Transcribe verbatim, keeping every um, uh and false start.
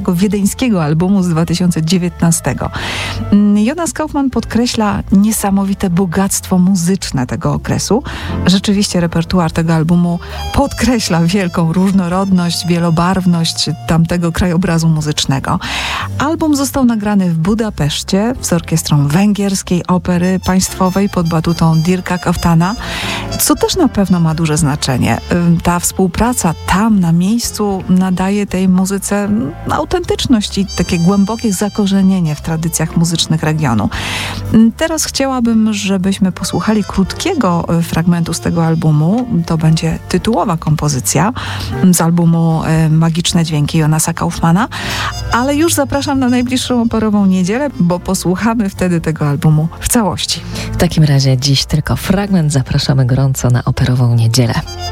takiego wiedeńskiego albumu z dwa tysiące dziewiętnastego. Jonas Kaufmann podkreśla niesamowite bogactwo muzyczne tego okresu. Rzeczywiście repertuar tego albumu podkreśla wielką różnorodność, wielobarwność tamtego krajobrazu muzycznego. Album został nagrany w Budapeszcie z orkiestrą węgierskiej opery państwowej pod batutą Dirka Kaftana, co też na pewno ma duże znaczenie. Ta współpraca tam na miejscu nadaje tej muzyce autentyczność i takie głębokie zakorzenienie w tradycjach muzycznych regionu. Teraz chciałabym, żebyśmy posłuchali krótkiego fragmentu z tego albumu. To będzie tytułowa kompozycja z albumu Magiczne Dźwięki Jonasa Kaufmanna, ale już zapraszam na najbliższą operową niedzielę, bo posłuchamy wtedy tego albumu w całości. W takim razie dziś tylko fragment. Zapraszamy gorąco na operową niedzielę.